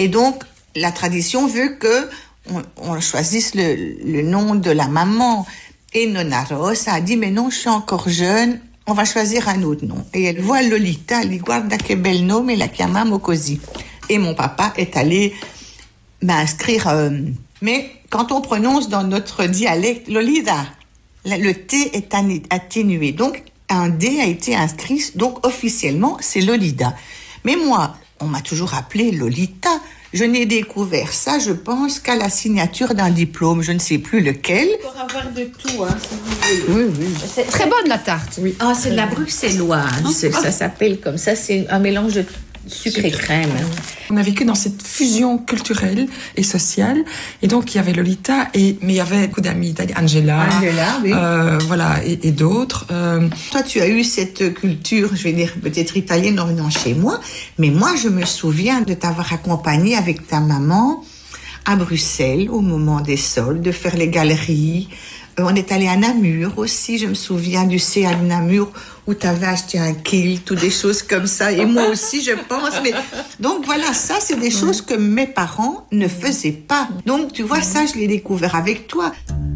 Et donc, la tradition veut que on choisisse le nom de la maman. Et Nonna Rosa a dit, mais non, je suis encore jeune, on va choisir un autre nom. Et elle voit Lolita, elle dit, guarda che bel nome, la chiamiamo così. Et mon papa est allé m'inscrire. Mais quand on prononce dans notre dialecte, Lolita, le T est atténué. Donc, un D a été inscrit, donc officiellement, c'est Lolita. Mais moi, on m'a toujours appelé Lolita. Je n'ai découvert ça, je pense, qu'à la signature d'un diplôme. Je ne sais plus lequel. Pour avoir de tout, hein, si vous voulez. Oui. C'est très bonne, la tarte. Oui. Ah, c'est de la bruxelloise. Ça s'appelle comme ça. C'est un mélange de sucre et crème. On a vécu dans cette fusion culturelle et sociale. Et donc, il y avait Lolita, mais il y avait beaucoup d'amis italiens. Angela, oui. Voilà, et d'autres. Toi, tu as eu cette culture, je vais dire peut-être italienne en venant chez moi. Mais moi, je me souviens de t'avoir accompagnée avec ta maman à Bruxelles au moment des soldes, de faire les galeries. On est allé à Namur aussi, je me souviens du CA de Namur où tu avais acheté un kilt ou des choses comme ça. Et moi aussi, je pense. Mais donc voilà, ça, c'est des choses que mes parents ne faisaient pas. Donc tu vois, ça, je l'ai découvert avec toi.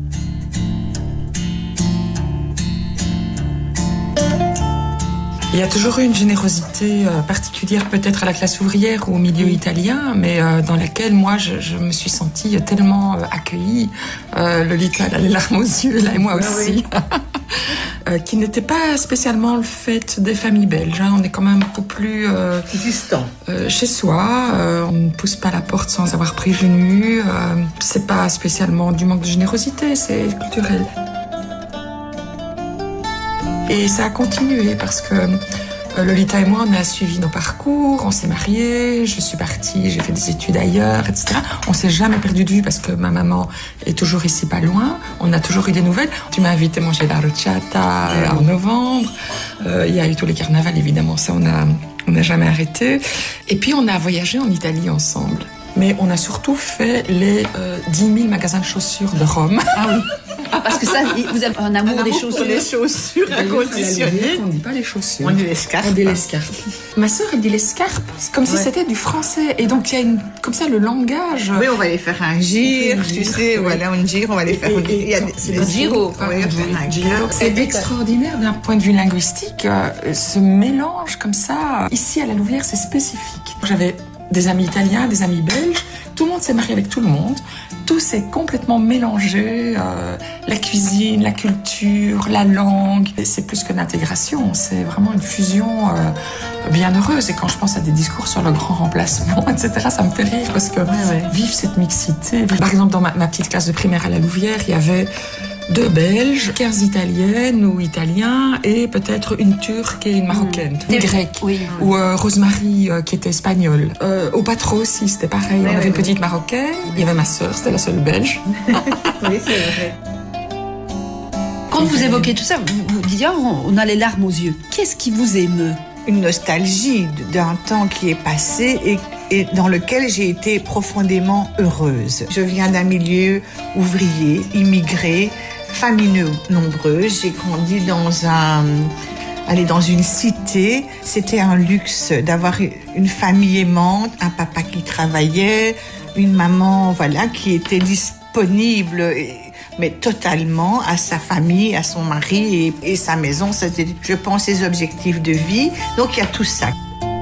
Il y a toujours eu une générosité particulière, peut-être à la classe ouvrière ou au milieu italien, mais dans laquelle moi je me suis sentie tellement accueillie. Lolita, elle a les larmes aux yeux, là, et moi aussi. Qui n'était pas spécialement le fait des familles belges. Hein. On est quand même beaucoup plus distant. Chez soi. On ne pousse pas la porte sans avoir prévenu. C'est pas spécialement du manque de générosité, c'est culturel. Et ça a continué parce que Lolita et moi, on a suivi nos parcours, on s'est mariés, je suis partie, j'ai fait des études ailleurs, etc. On s'est jamais perdu de vue parce que ma maman est toujours ici pas loin. On a toujours eu des nouvelles. Tu m'as invité manger la rocciata en novembre. Il y a eu tous les carnavals, évidemment, ça on n'a jamais arrêté. Et puis on a voyagé en Italie ensemble. Mais on a surtout fait les 10 000 magasins de chaussures de Rome. Ah oui. Parce que ça, vous avez un amour des chaussures. Les chaussures inconditionnées. On ne dit pas les chaussures. On dit l'escarpe. On dit l'escarpe. Ma sœur, elle dit l'escarpe. C'est comme si c'était du français. Et donc, il y a comme ça le langage. Oui, on va aller faire un gire, tu sais. Voilà, un gire, on va aller faire c'est le giro. C'est extraordinaire d'un point de vue linguistique. Ce mélange comme ça. Ici, à la Louvière, c'est spécifique. J'avais des amis italiens, des amis belges. Tout le monde s'est marié avec tout le monde. Tout s'est complètement mélangé. La cuisine, la culture, la langue. Et c'est plus que l'intégration. C'est vraiment une fusion bien heureuse. Et quand je pense à des discours sur le grand remplacement, etc., ça me fait rire parce que vive cette mixité. Par exemple, dans ma petite classe de primaire à la Louvière, il y avait 2 Belges, 15 Italiennes ou Italiens et peut-être une Turque et une Marocaine, une Grecque. Oui. Ou Rosemary qui était espagnole. Au Patro aussi, c'était pareil. On avait une petite Marocaine, il y avait ma sœur, c'était la seule Belge. Oui, c'est vrai. Quand vous évoquez tout ça, vous dites, on a les larmes aux yeux. Qu'est-ce qui vous émeut ? Une nostalgie d'un temps qui est passé et dans lequel j'ai été profondément heureuse. Je viens d'un milieu ouvrier, immigré, famille nombreuse. J'ai grandi dans une cité. C'était un luxe d'avoir une famille aimante, un papa qui travaillait, une maman qui était disponible mais totalement à sa famille, à son mari et sa maison. C'était, je pense, ses objectifs de vie. Donc il y a tout ça.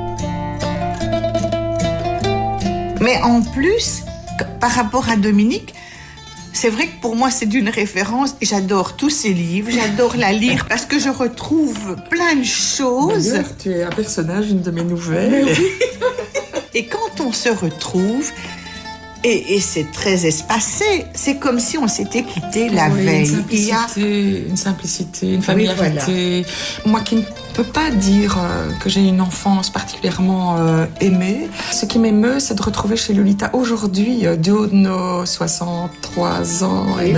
Mais en plus, par rapport à Dominique, c'est vrai que pour moi, c'est d'une référence. J'adore tous ses livres, j'adore la lire parce que je retrouve plein de choses. D'ailleurs, tu es un personnage, une de mes nouvelles. Et quand on se retrouve, et c'est très espacé, c'est comme si on s'était quitté la veille. Une simplicité, une familiarité. Moi qui ne peux pas dire que j'ai une enfance particulièrement aimée, ce qui m'émeut, c'est de retrouver chez Lolita aujourd'hui, du haut de nos 63 ans et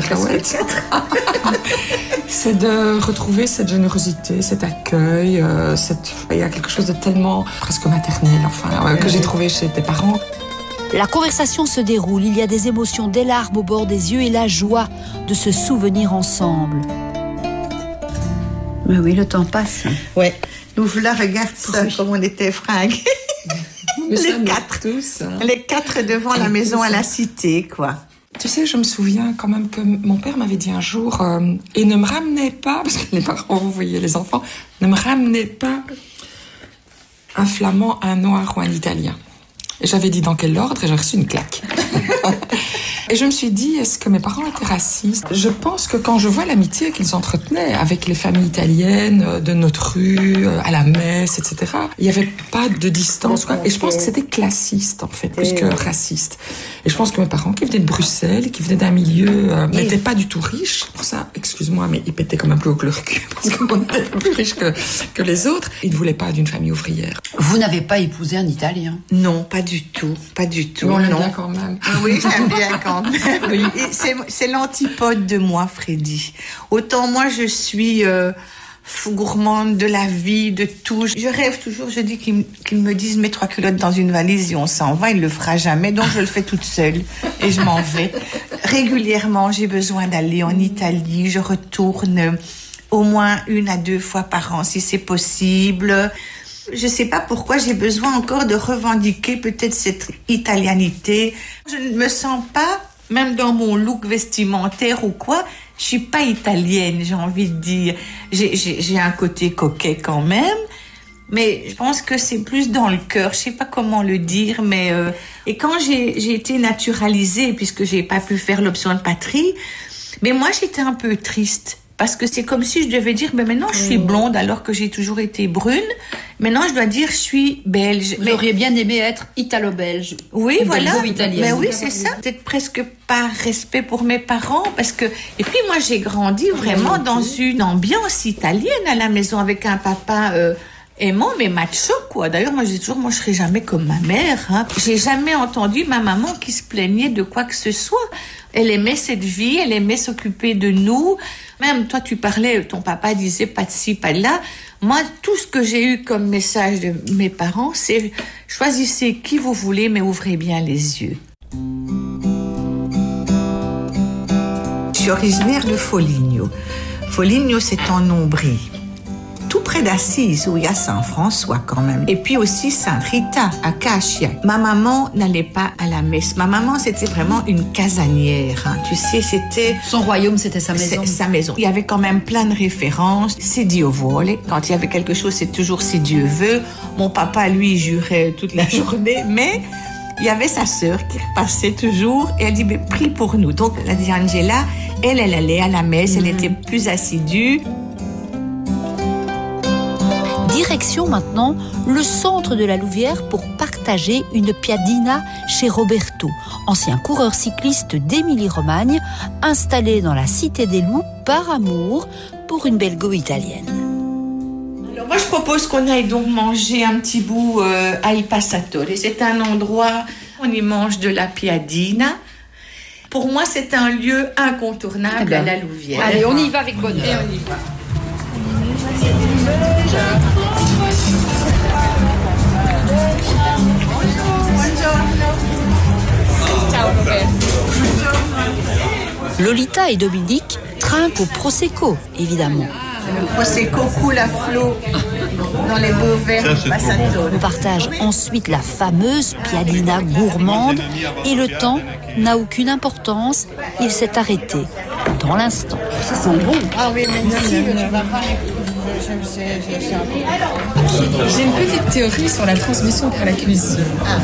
c'est de retrouver cette générosité, cet accueil, il y a quelque chose de tellement presque maternel, que j'ai trouvé chez tes parents. La conversation se déroule, il y a des émotions, des larmes au bord des yeux et la joie de se souvenir ensemble. Mais oui, le temps passe. Ouais. Nous, là, regarde ça, comme on était fringués. mais ça, nous quatre. tous, hein. Les 4 devant la maison à la cité, quoi. Tu sais, je me souviens quand même que mon père m'avait dit un jour, et ne me ramenez pas, parce que les parents voyaient les enfants, ne me ramenez pas un flamand, un noir ou un italien. Et j'avais dit dans quel ordre et j'ai reçu une claque. Et je me suis dit, est-ce que mes parents étaient racistes? Je pense que quand je vois l'amitié qu'ils entretenaient avec les familles italiennes de notre rue, à la messe, etc., il n'y avait pas de distance, quoi. Et je pense que c'était classiste, en fait, plus que raciste. Et je pense que mes parents, qui venaient de Bruxelles, qui venaient d'un milieu, n'étaient pas du tout riches. Pour ça, excuse-moi, mais ils pétaient quand même plus haut que leur cul, parce qu'on était plus riches que les autres. Ils ne voulaient pas d'une famille ouvrière. Vous n'avez pas épousé un Italien? Non, pas du tout, pas du tout. Mais on l'aime non. bien quand même. Ah oui, j'aime bien quand même. Oui. C'est l'antipode de moi, Freddy. Autant moi, je suis fou gourmande de la vie, de tout. Je rêve toujours, je dis qu'ils me disent mets 3 culottes dans une valise et on s'en va. Il le fera jamais, donc je le fais toute seule et je m'en vais. Régulièrement, j'ai besoin d'aller en Italie. Je retourne au moins 1 à 2 fois par an si c'est possible. Je sais pas pourquoi j'ai besoin encore de revendiquer peut-être cette italianité. Je ne me sens pas, même dans mon look vestimentaire ou quoi, je suis pas italienne, j'ai envie de dire. J'ai un côté coquet quand même, mais je pense que c'est plus dans le cœur. Je sais pas comment le dire, mais et quand j'ai été naturalisée, puisque j'ai pas pu faire l'option de patrie, mais moi j'étais un peu triste. Parce que c'est comme si je devais dire, mais maintenant je suis blonde alors que j'ai toujours été brune. Maintenant je dois dire, je suis belge. Vous auriez bien aimé être italo-belge. Oui, voilà. Mais oui, c'est ça. Peut-être presque par respect pour mes parents. Parce que, et puis moi j'ai grandi vraiment dans une ambiance italienne à la maison avec un papa aimant mais macho, quoi. D'ailleurs, moi je dis toujours, moi je serai jamais comme ma mère, hein. J'ai jamais entendu ma maman qui se plaignait de quoi que ce soit. Elle aimait cette vie, elle aimait s'occuper de nous. Même toi, tu parlais, ton papa disait pas de ci, pas de là. Moi, tout ce que j'ai eu comme message de mes parents, c'est choisissez qui vous voulez, mais ouvrez bien les yeux. Je suis originaire de Foligno. Foligno, c'est en Ombrie. Tout près d'Assise, où il y a Saint-François quand même. Et puis aussi Sainte-Rita, à Cachia. Ma maman n'allait pas à la messe. Ma maman, c'était vraiment une casanière, hein. Tu sais, c'était... Son royaume, c'était sa maison. Sa maison. Il y avait quand même plein de références. C'est Dio vuole. Quand il y avait quelque chose, c'est toujours si Dieu veut. Mon papa, lui, jurait toute la journée, mais... Il y avait sa sœur qui repassait toujours et elle dit, mais prie pour nous. Donc, elle a dit, Angela, elle allait à la messe, elle était plus assidue. Direction maintenant le centre de la Louvière pour partager une piadina chez Roberto, ancien coureur cycliste d'Émilie-Romagne, installé dans la Cité des Loups par amour pour une belgo-italienne. Alors moi je propose qu'on aille donc manger un petit bout à Il Passatore. C'est un endroit où on y mange de la piadina. Pour moi c'est un lieu incontournable à la Louvière. Allez, on y va avec bonheur. Et on y va. Lolita et Dominique trinquent au Prosecco, évidemment. Le Prosecco coule à flot dans les beaux verres du Passatore. On partage ensuite la fameuse piadina gourmande et le temps n'a aucune importance, il s'est arrêté dans l'instant. Ça sent bon. Ah oui, mais merci, tu vas voir. J'ai une petite théorie sur la transmission par la cuisine.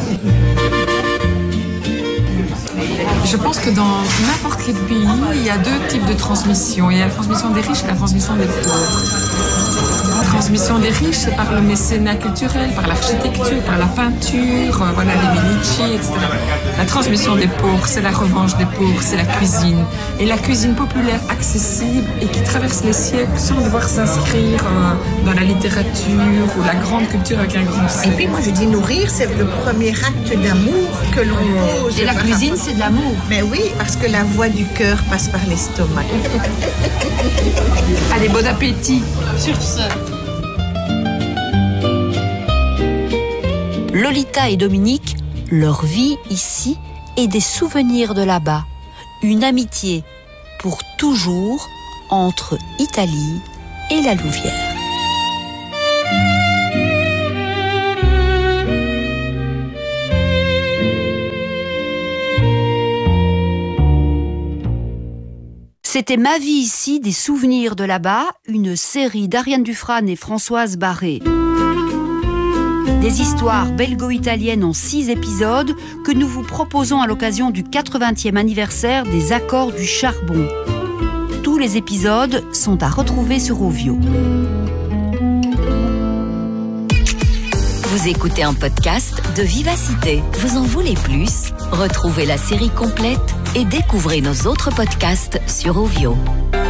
Je pense que dans n'importe quel pays, il y a 2 types de transmission. Il y a la transmission des riches et la transmission des pauvres. La transmission des riches, c'est par le mécénat culturel, par l'architecture, par la peinture, voilà, les Medici, etc. La transmission des pauvres, c'est la revanche des pauvres, c'est la cuisine. Et la cuisine populaire, accessible et qui traverse les siècles sans devoir s'inscrire dans la littérature ou la grande culture avec un grand C. Et puis moi je dis nourrir, c'est le premier acte d'amour que l'on pose. Et la cuisine, c'est de l'amour. Mais oui, parce que la voix du cœur passe par l'estomac. Allez, bon appétit. Sur ce. Lolita et Dominique, leur vie ici et des souvenirs de là-bas. Une amitié pour toujours entre Italie et la Louvière. C'était Ma vie ici, des souvenirs de là-bas, une série d'Ariane Dufresne et Françoise Barré. Des histoires belgo-italiennes en 6 épisodes que nous vous proposons à l'occasion du 80e anniversaire des Accords du Charbon. Tous les épisodes sont à retrouver sur Ovio. Vous écoutez un podcast de Vivacité. Vous en voulez plus? Retrouvez la série complète et découvrez nos autres podcasts sur Ovio.